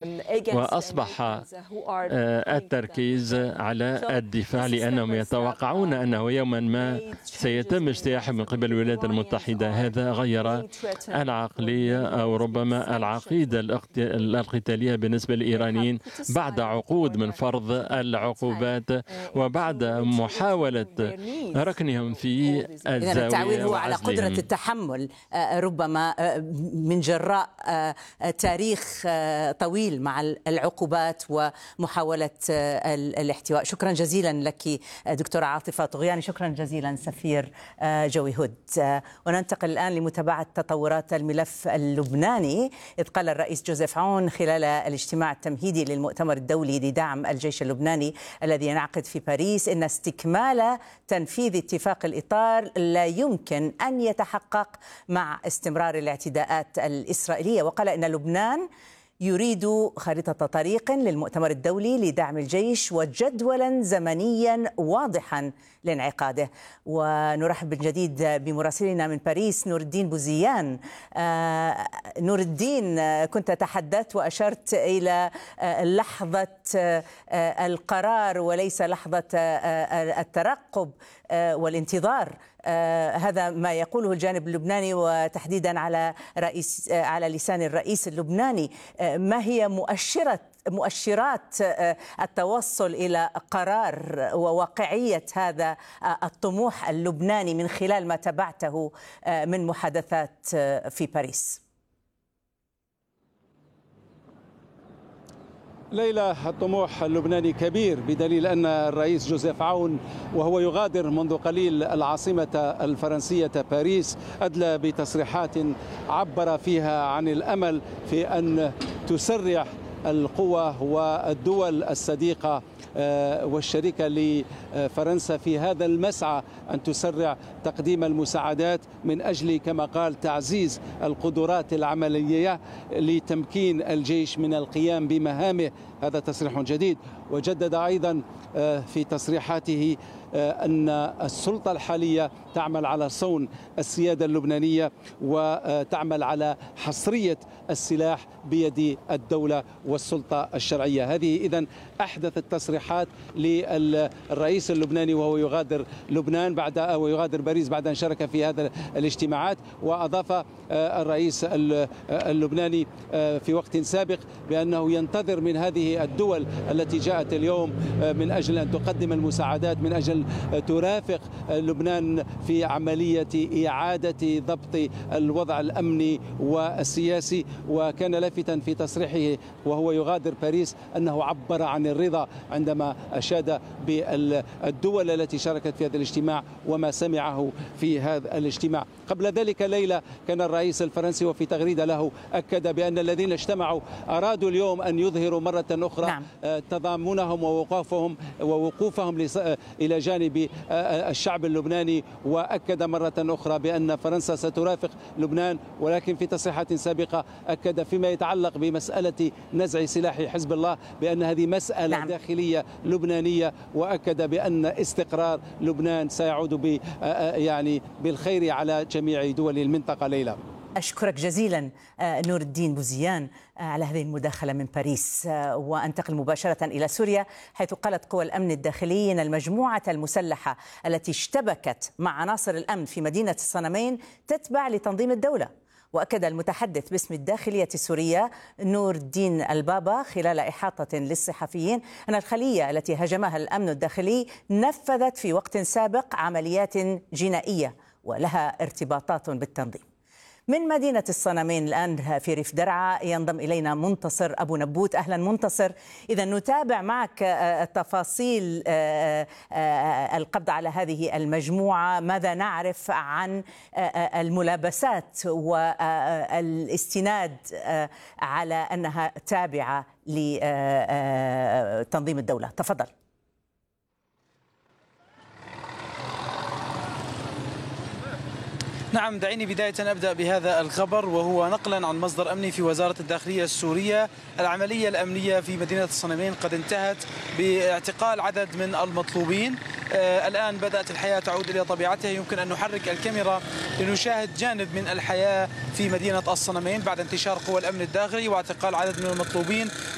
وأصبح التركيز على الدفاع، لأنهم يتوقعون أنه يوما ما سيتم اجتياحهم من قبل الولايات المتحدة. هذا غير العقلية أو ربما العقيدة القتالية بالنسبة للإيرانيين بعد عقود من فرض العقوبات وبعد محاولة ركنهم في الزاوية. التعويل هو على قدرة التحمل ربما من جراء تاريخ طويل مع العقوبات ومحاولة الاحتواء. شكرا جزيلا لك دكتورة عاطفة طغياني، شكرا جزيلا سفير جوي هود. وننتقل الآن لمتابعة تطورات الملف اللبناني، إذ قال الرئيس جوزيف عون خلال الاجتماع التمهيدي للمؤتمر الدولي لدعم الجيش اللبناني الذي ينعقد في باريس إن استكمال تنفيذ اتفاق الإطار لا يمكن أن يتحقق مع استمرار الاعتداءات الإسرائيلية، وقال إن لبنان يريد خريطة طريق للمؤتمر الدولي لدعم الجيش وجدولا زمنيا واضحا لانعقاده. ونرحب بالجديد بمراسلنا من باريس نور الدين بوزيان. نور الدين، كنت تحدثت وأشرت إلى لحظة القرار وليس لحظة الترقب والانتظار. هذا ما يقوله الجانب اللبناني وتحديدا على لسان الرئيس اللبناني. ما هي مؤشرات التوصل إلى قرار وواقعية هذا الطموح اللبناني من خلال ما تبعته من محادثات في باريس؟ ليلى، الطموح اللبناني كبير بدليل أن الرئيس جوزيف عون وهو يغادر منذ قليل العاصمة الفرنسية باريس أدلى بتصريحات عبر فيها عن الأمل في أن تسرع القوى والدول الصديقة والشريكة لفرنسا في هذا المسعى أن تسرع تقديم المساعدات من أجل كما قال تعزيز القدرات العملية لتمكين الجيش من القيام بمهامه. هذا تصريح جديد. وجدد أيضا في تصريحاته أن السلطة الحالية تعمل على صون السيادة اللبنانية وتعمل على حصرية السلاح بيد الدولة والسلطة الشرعية. هذه إذن أحدث التصريحات للرئيس اللبناني وهو يغادر لبنان أو يغادر باريس بعد أن شارك في هذا الاجتماعات. وأضاف الرئيس اللبناني في وقت سابق بأنه ينتظر من هذه الدول التي جاءت اليوم من أجل أن تقدم المساعدات، من أجل ترافق لبنان في عملية إعادة ضبط الوضع الأمني والسياسي. وكان لافتا في تصريحه وهو يغادر باريس أنه عبر عن الرضا عندما أشاد بالدول التي شاركت في هذا الاجتماع وما سمعه في هذا الاجتماع. قبل ذلك ليلة كان الرئيس الفرنسي وفي تغريدة له أكد بأن الذين اجتمعوا أرادوا اليوم أن يظهروا مرة أخرى تضامنهم ووقوفهم إلى جانب الشعب اللبناني. وأكد مرة أخرى بأن فرنسا سترافق لبنان، ولكن في تصريحات سابقة أكد فيما يتعلق بمسألة نزع سلاح حزب الله بأن هذه مسألة داخلية لبنانية، وأكد بأن استقرار لبنان سيعود بالخير على جميع دول المنطقة. ليلى، أشكرك جزيلا نور الدين بوزيان على هذه المداخلة من باريس. وأنتقل مباشرة إلى سوريا، حيث قالت قوى الأمن الداخلي أن المجموعة المسلحة التي اشتبكت مع عناصر الأمن في مدينة الصنمين تتبع لتنظيم الدولة. وأكد المتحدث باسم الداخلية السورية نور الدين البابا خلال إحاطة للصحفيين أن الخلية التي هجمها الأمن الداخلي نفذت في وقت سابق عمليات جنائية ولها ارتباطات بالتنظيم. من مدينة الصنمين الآن في ريف درعا ينضم إلينا منتصر أبو نبوت. أهلا منتصر. إذا نتابع معك تفاصيل القبض على هذه المجموعة، ماذا نعرف عن الملابسات والاستناد على أنها تابعة لتنظيم الدولة؟ تفضل. نعم، دعيني بداية أبدأ بهذا الخبر، وهو نقلا عن مصدر أمني في وزارة الداخلية السورية. العملية الأمنية في مدينة الصنمين قد انتهت باعتقال عدد من المطلوبين. الآن بدأت الحياة تعود إلى طبيعتها. يمكن أن نحرك الكاميرا لنشاهد جانب من الحياة في مدينة الصنمين بعد انتشار قوى الأمن الداخلي واعتقال عدد من المطلوبين